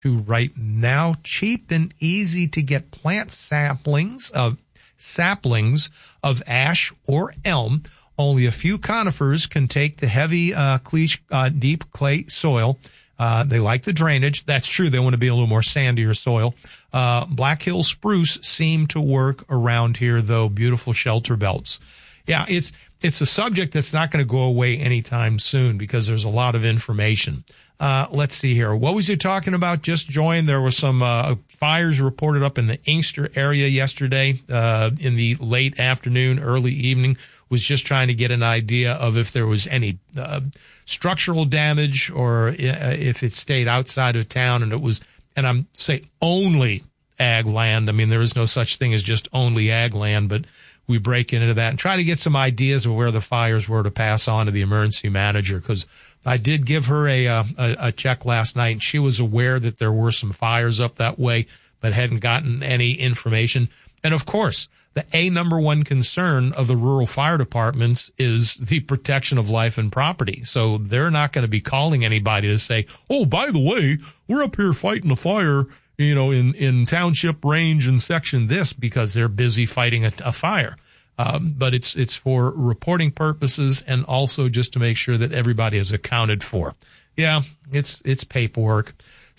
to right now. Cheap and easy to get plant saplings of ash or elm. Only a few conifers can take the heavy, deep clay soil. They like the drainage. That's true. They want to be a little more sandier soil. Black Hill spruce seem to work around here, though. Beautiful shelter belts. Yeah, it's a subject that's not going to go away anytime soon because there's a lot of information. Let's see here. What was you talking about? Just joined. There were some fires reported up in the Inkster area yesterday in the late afternoon, early evening. Was just trying to get an idea of if there was any structural damage or if it stayed outside of town. And I'm say only ag land. I mean, there is no such thing as just only ag land, but we break into that and try to get some ideas of where the fires were to pass on to the emergency manager, because I did give her a check last night, and she was aware that there were some fires up that way, but hadn't gotten any information. And of course, the number one concern of the rural fire departments is the protection of life and property. So they're not going to be calling anybody to say, oh, by the way, we're up here fighting a fire, in township range and section this, because they're busy fighting a fire. But it's for reporting purposes and also just to make sure that everybody is accounted for. Yeah, it's paperwork.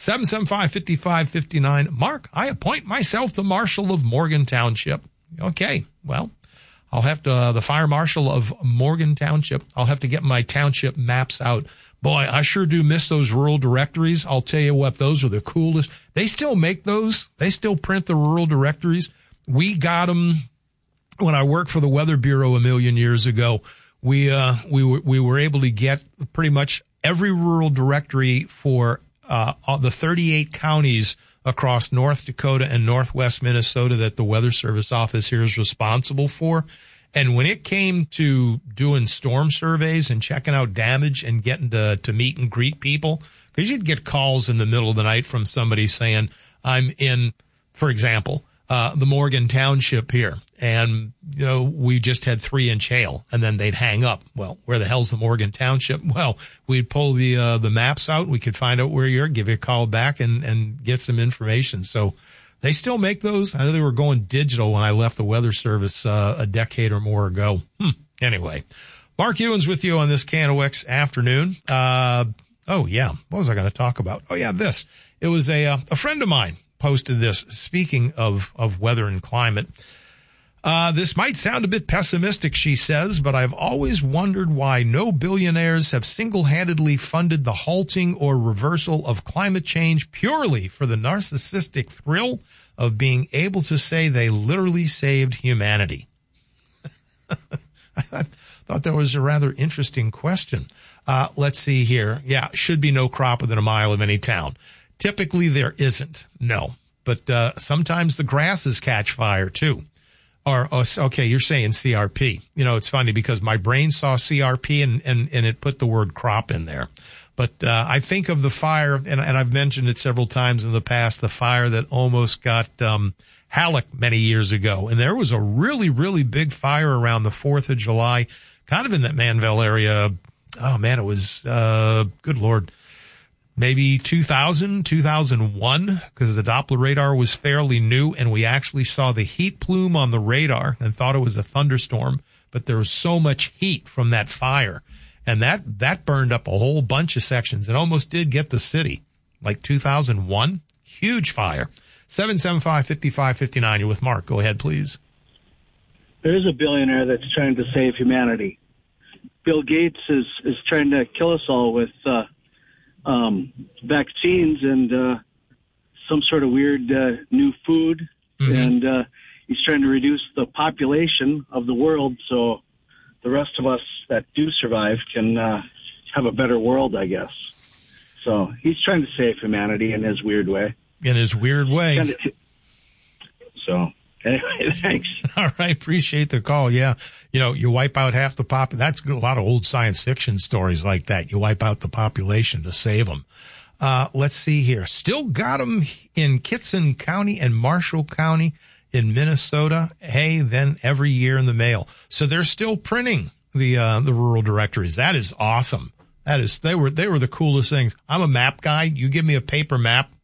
775-5559. Mark, I appoint myself the marshal of Morgan Township. Okay, well, I'll have to, the fire marshal of Morgan Township, I'll have to get my township maps out. Boy, I sure do miss those rural directories. I'll tell you what, those are the coolest. They still make those. They still print the rural directories. We got them when I worked for the Weather Bureau a million years ago. We were able to get pretty much every rural directory for the 38 counties across North Dakota and Northwest Minnesota that the Weather Service office here is responsible for. And when it came to doing storm surveys and checking out damage and getting to meet and greet people, because you'd get calls in the middle of the night from somebody saying, I'm in, for example, the Morgan Township here, and, we just had 3-inch hail, and then they'd hang up. Well, where the hell's the Morgan Township? Well, we'd pull the maps out. We could find out where you're, give you a call back and get some information. So they still make those. I know they were going digital when I left the Weather Service a decade or more ago. Anyway, Mark Ewens with you on this KNOX afternoon. Oh, yeah. What was I going to talk about? Oh, yeah, this. It was a friend of mine posted this. Speaking of weather and climate, this might sound a bit pessimistic, she says, but I've always wondered why no billionaires have single-handedly funded the halting or reversal of climate change purely for the narcissistic thrill of being able to say they literally saved humanity. I thought that was a rather interesting question. Let's see here. Yeah, should be no crop within a mile of any town. Typically there isn't, no. But sometimes the grasses catch fire too. Or, okay, you're saying CRP. It's funny because my brain saw CRP and it put the word crop in there. But I think of the fire, and I've mentioned it several times in the past, the fire that almost got Halleck many years ago. And there was a really, really big fire around the 4th of July, kind of in that Manville area. Oh, man, it was, good Lord, maybe 2000, 2001, because the Doppler radar was fairly new, and we actually saw the heat plume on the radar and thought it was a thunderstorm, but there was so much heat from that fire, and that burned up a whole bunch of sections. It almost did get the city, like 2001. Huge fire. 775-5559, you're with Mark. Go ahead, please. There's a billionaire that's trying to save humanity. Bill Gates is trying to kill us all with vaccines and some sort of weird new food. Mm-hmm. And he's trying to reduce the population of the world so the rest of us that do survive can have a better world, I guess. So he's trying to save humanity in his weird way. So anyway, thanks. All right. Appreciate the call. Yeah. You wipe out half the that's a lot of old science fiction stories like that. You wipe out the population to save them. Let's see here. Still got them in Kitson County and Marshall County in Minnesota. Hey, then every year in the mail. So they're still printing the rural directories. That is awesome. They were the coolest things. I'm a map guy. You give me a paper map,